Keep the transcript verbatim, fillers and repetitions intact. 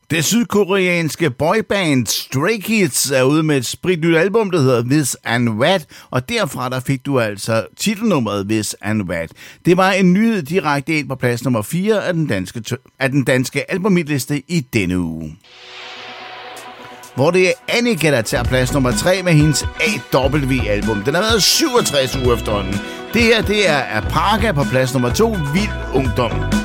Det sydkoreanske boyband Stray Kids er ude med et spritnyt album, der hedder This and What, og derfra der fik du altså titelnummeret This and What. Det var en nyhed direkte ind på plads nummer fire af den danske, af den danske albumhitliste i denne uge. Hvor det er Annika, der tager plads nummer tre med hendes A W-album. Den har været syvogtres uger efterhånden. Det her, det er Parka på plads nummer to, Vild Ungdom.